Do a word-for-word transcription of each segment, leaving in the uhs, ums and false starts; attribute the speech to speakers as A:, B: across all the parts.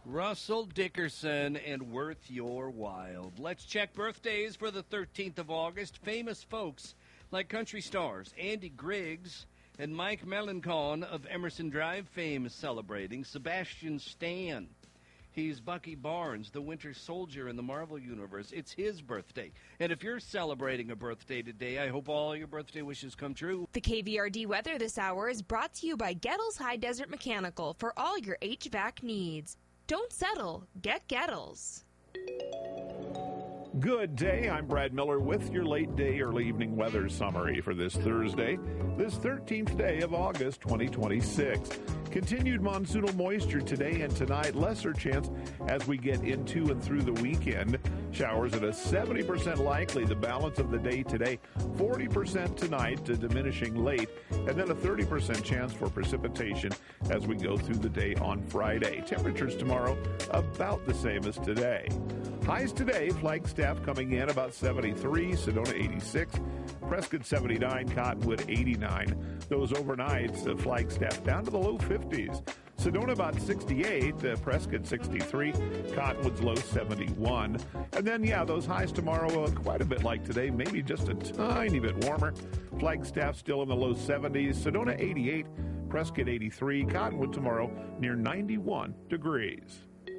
A: Russell Dickerson and Worth Your While. Let's check birthdays for the thirteenth of August. Famous folks like country stars Andy Griggs and Mike Melancon of Emerson Drive fame is celebrating. Sebastian Stan. He's Bucky Barnes, the Winter Soldier in the Marvel Universe. It's his birthday. And if you're celebrating a birthday today, I hope all your birthday wishes come true.
B: The K V R D weather this hour is brought to you by Gettles High Desert Mechanical for all your H V A C needs. Don't settle. Get Gettles.
C: Good day. I'm Brad Miller with your late day, early evening weather summary for this Thursday, this thirteenth day of August, twenty twenty-six. Continued monsoonal moisture today and tonight. Lesser chance as we get into and through the weekend. Showers at a seventy percent likely the balance of the day today. forty percent tonight, to diminishing late. And then a thirty percent chance for precipitation as we go through the day on Friday. Temperatures tomorrow about the same as today. Highs today, Flagstaff coming in about seventy-three, Sedona eighty-six, Prescott seventy-nine, Cottonwood eighty-nine. Those overnights, uh, Flagstaff down to the low fifties. Sedona about sixty-eight, uh, Prescott sixty-three, Cottonwood's low seventy-one. And then, yeah, those highs tomorrow uh, quite a bit like today, maybe just a tiny bit warmer. Flagstaff still in the low seventies, Sedona eighty-eight, Prescott eighty-three, Cottonwood tomorrow near ninety-one degrees.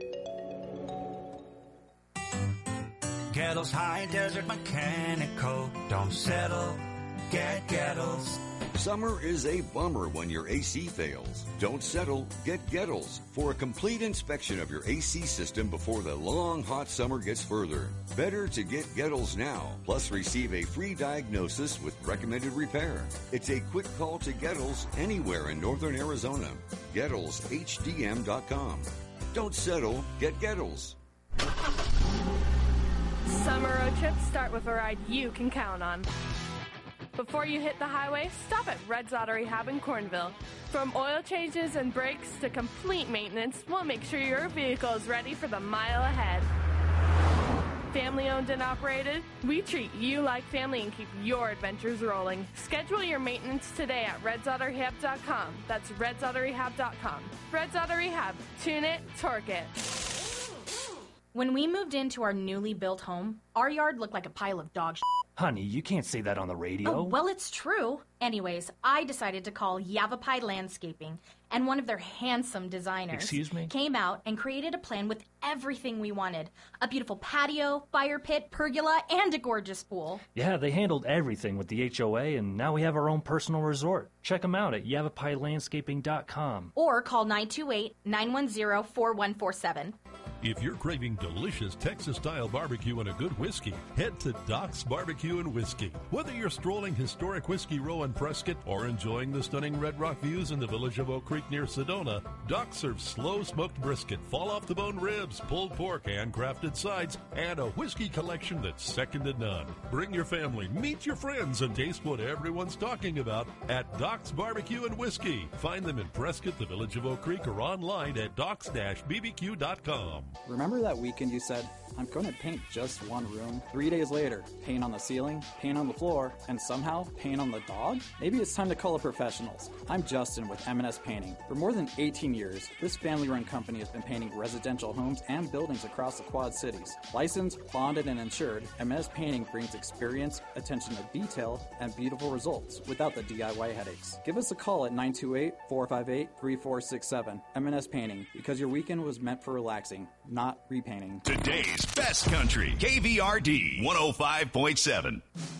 D: Gettles High Desert Mechanical. Don't settle, get Gettles.
E: Summer is a bummer when your A C fails. Don't settle, get Gettles for a complete inspection of your A C system before the long, hot summer gets further. Better to get Gettles now, plus receive a free diagnosis with recommended repair. It's a quick call to Gettles anywhere in northern Arizona. Gettles H D M dot com. Don't settle, get Gettles.
F: Summer road trips start with a ride you can count on. Before you hit the highway, stop at Red's Auto Rehab in Cornville. From oil changes and brakes to complete maintenance, we'll make sure your vehicle is ready for the mile ahead. Family owned and operated, we treat you like family and keep your adventures rolling. Schedule your maintenance today at Reds Auto Rehab dot com. That's Reds Auto Rehab dot com. Red's Auto Rehab. Tune it, torque it.
G: When we moved into our newly built home, our yard looked like a pile of dog shit.
H: Honey, you can't say that on the radio.
G: Oh, well, it's true. Anyways, I decided to call Yavapai Landscaping, and one of their handsome designers
H: Excuse me?
G: came out and created a plan with everything we wanted. A beautiful patio, fire pit, pergola, and a gorgeous pool.
H: Yeah, they handled everything with the H O A, and now we have our own personal resort. Check them out at Yavapai Landscaping dot com.
G: Or call nine two eight, nine one zero, four one four seven.
I: If you're craving delicious Texas-style barbecue and a good whiskey, head to Doc's Barbecue and Whiskey. Whether you're strolling historic Whiskey Row in Prescott or enjoying the stunning Red Rock views in the village of Oak Creek near Sedona, Doc serves slow-smoked brisket, fall-off-the-bone ribs, pulled pork, handcrafted sides, and a whiskey collection that's second to none. Bring your family, meet your friends, and taste what everyone's talking about at Doc's Barbecue and Whiskey. Find them in Prescott, the village of Oak Creek, or online at docs dash b b q dot com.
J: Remember that weekend you said, I'm going to paint just one room? Three days later, paint on the ceiling, paint on the floor, and somehow paint on the dog? Maybe it's time to call the professionals. I'm Justin with M and S Painting. For more than eighteen years, this family-run company has been painting residential homes and buildings across the Quad Cities. Licensed, bonded, and insured, M and S Painting brings experience, attention to detail, and beautiful results without the D I Y headaches. Give us a call at nine two eight, four five eight, three four six seven. M and S Painting, because your weekend was meant for relaxing, not repainting.
K: Today's best country, K V R D one oh five point seven.